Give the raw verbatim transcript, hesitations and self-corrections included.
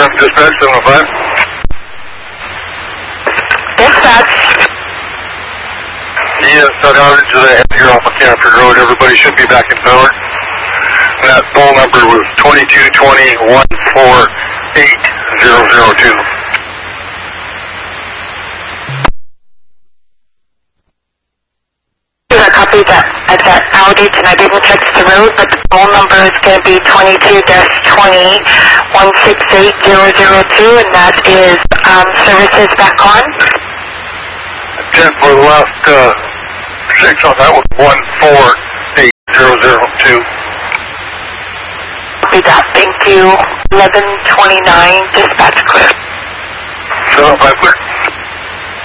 Traffic Dispatch, seven oh five. Dispatch. Yes, that outage that I had here off of Canford Road, everybody should be back in power. And that pole number was twenty-two twenty, one four eight zero zero two. I copied that at that outage, and I didn't text the road, but the phone number is going to be twenty-two twenty, one six eight zero zero two, and that is um, services back on. ten for the last uh, six on that was one four eight zero zero two. Copy that. Thank you. eleven twenty-nine, dispatch clear. seven oh five clear.